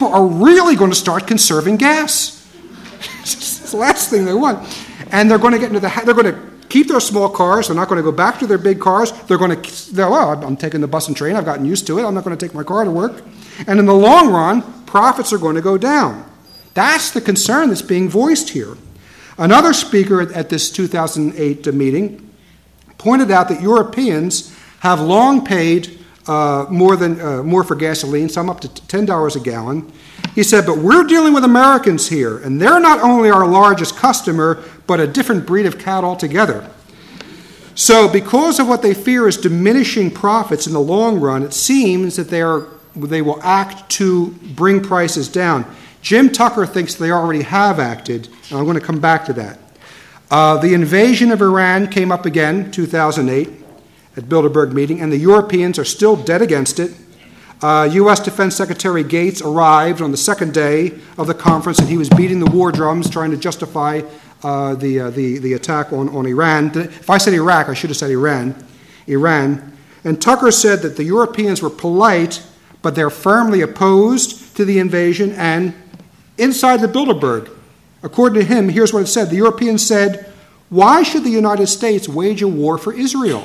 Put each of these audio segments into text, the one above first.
are really going to start conserving gas. It's the last thing they want. And they're going to get into they're going to keep their small cars. They're not going to go back to their big cars. I'm taking the bus and train. I've gotten used to it. I'm not going to take my car to work. And in the long run, profits are going to go down. That's the concern that's being voiced here. Another speaker at this 2008 meeting pointed out that Europeans have long paid more for gasoline, some up to $10 a gallon. He said, but we're dealing with Americans here, and they're not only our largest customer, but a different breed of cat altogether. So because of what they fear is diminishing profits in the long run, it seems that they will act to bring prices down. Jim Tucker thinks they already have acted, and I'm going to come back to that. The invasion of Iran came up again, 2008, at Bilderberg meeting, and the Europeans are still dead against it. U.S. Defense Secretary Gates arrived on the second day of the conference, and he was beating the war drums, trying to justify the attack on Iran. If I said Iraq, I should have said Iran. And Tucker said that the Europeans were polite, but they're firmly opposed to the invasion. And inside the Bilderberg, according to him, here's what it said. The Europeans said, why should the United States wage a war for Israel?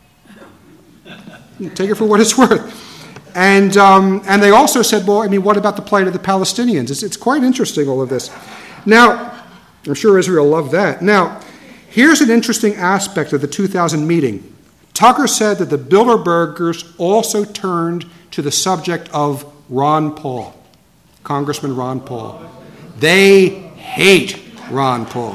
Take it for what it's worth. And they also said, well, I mean, what about the plight of the Palestinians? It's quite interesting, all of this. Now, I'm sure Israel loved that. Now, here's an interesting aspect of the 2000 meeting. Tucker said that the Bilderbergers also turned to the subject of Ron Paul, Congressman Ron Paul. They hate Ron Paul.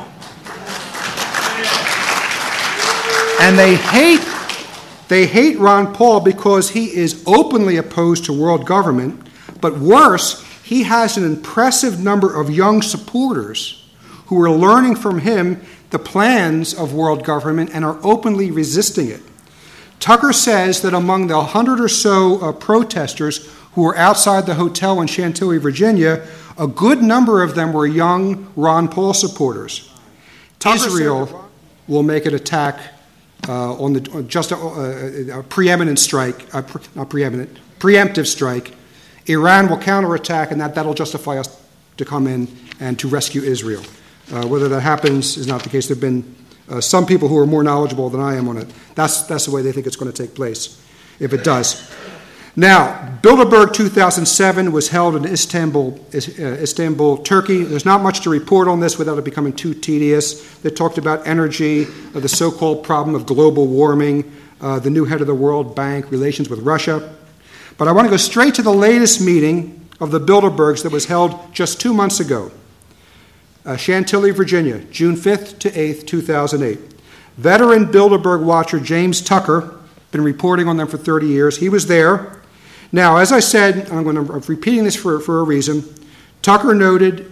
And they hate Ron Paul because he is openly opposed to world government, but worse, he has an impressive number of young supporters who are learning from him the plans of world government and are openly resisting it. Tucker says that among the 100 or so protesters who were outside the hotel in Chantilly, Virginia, a good number of them were young Ron Paul supporters. Israel will make an attack on a preeminent strike, preemptive strike. Iran will counterattack, and that'll justify us to come in and to rescue Israel. Whether that happens is not the case. There have been some people who are more knowledgeable than I am on it. That's the way they think it's going to take place, if it does. Now, Bilderberg 2007 was held in Istanbul, Turkey. There's not much to report on this without it becoming too tedious. They talked about energy, the so-called problem of global warming, the new head of the World Bank, relations with Russia. But I want to go straight to the latest meeting of the Bilderbergs that was held just 2 months ago. Chantilly, Virginia, June 5th to 8th, 2008. Veteran Bilderberg watcher James Tucker, been reporting on them for 30 years. He was there. Now, as I said, I'm repeating this for a reason. Tucker noted